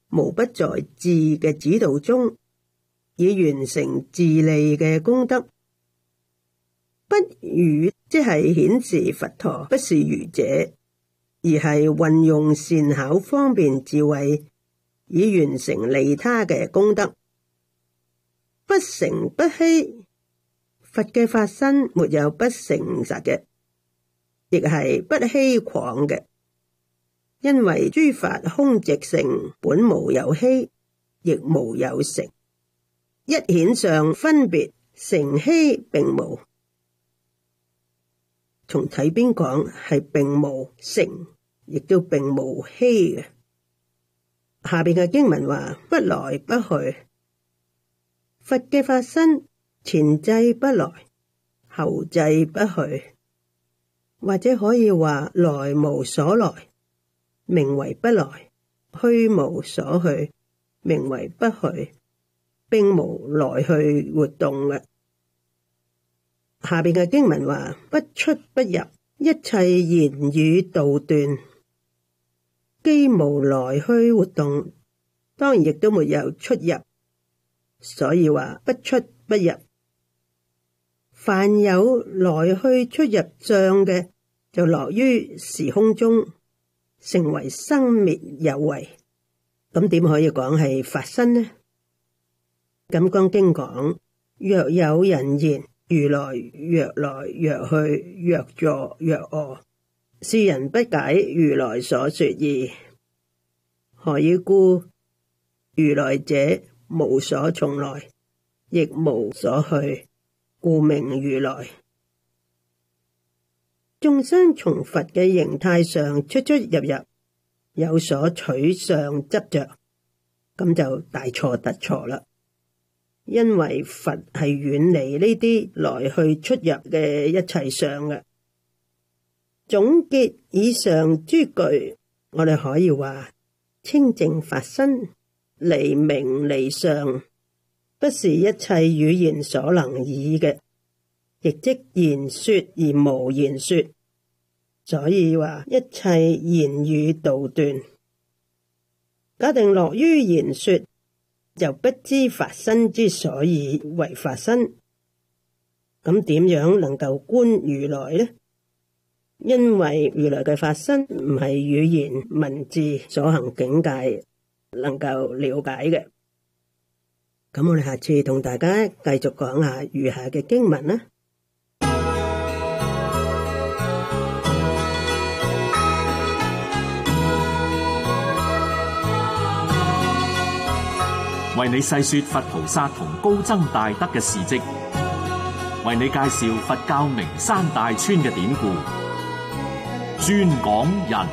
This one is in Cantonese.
無不在智嘅指導中，以完成自利嘅功德。不愚即係顯示佛陀不是愚者，而係運用善巧方便智慧，以完成利他嘅功德。不誠不欺，佛嘅法身沒有不誠實嘅，亦係不欺誑嘅。因為諸法空寂誠，本無有欺，亦無有誠。一顯相分別，誠欺並無。從體邊講係並無誠，亦都並無欺嘅。下邊嘅經文話：不來不去，佛嘅法身前際不來，後際不去，或者可以話來無所來，名為不來；去無所去，名為不去，並無來去活動嘅。下邊嘅經文話：不出不入，一切言語道斷，既無來去活動，當然亦都沒有出入，所以話不出不入。凡有來去出入相嘅，就落於時空中，成為生滅有為。咁點可以講係法身呢？《金剛經》講：若有人言如來若來若去若坐若臥，是人不解如來所說義。何以故？如來者無所從來，亦無所去，故名如來。眾生從佛嘅形態上出出入入，有所取相執着，咁就大錯特錯啦。因為佛係遠離呢啲來去出入嘅一切相嘅。總結以上諸句，我哋可以話清淨法身，離名離相，不是一切語言所能以嘅，亦即言說而無言說。所以話一切言語道斷。假定落於言說，就不知法身之所以為法身。咁點樣能夠觀如來呢？因為如來嘅法身唔係語言文字所行境界能夠了解嘅。咁我哋下次同大家繼續講下餘下嘅經文啦。 為你細說佛菩薩同高僧大德嘅事跡，為你介紹佛教名山大川嘅典故，專講人